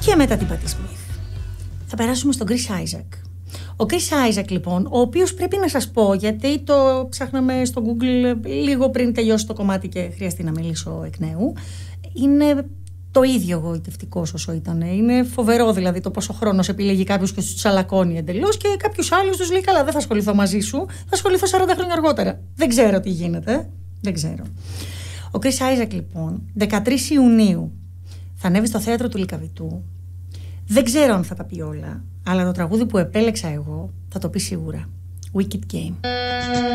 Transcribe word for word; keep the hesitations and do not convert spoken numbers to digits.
Και μετά την Patti Smith θα περάσουμε στον Chris Isaak. Ο Chris Isaak λοιπόν, ο οποίος πρέπει να σας πω, γιατί το ψάχναμε στο Google λίγο πριν τελειώσει το κομμάτι και χρειαστεί να μιλήσω εκ νέου, είναι το ίδιο εγωιτευτικός όσο ήταν. Είναι φοβερό δηλαδή το πόσο χρόνος επιλέγει κάποιος και τους τσαλακώνει εντελώς, και κάποιους άλλους τους λέει: καλά, δεν θα ασχοληθώ μαζί σου, θα ασχοληθώ σαράντα χρόνια αργότερα. Δεν ξέρω τι γίνεται. Δεν ξέρω. Ο Chris Isaak λοιπόν, δεκατρείς Ιουνίου, θα ανέβει στο θέατρο του Λυκαβητού. Δεν ξέρω αν θα τα πει όλα, αλλά το τραγούδι που επέλεξα εγώ θα το πει σίγουρα. Wicked Game.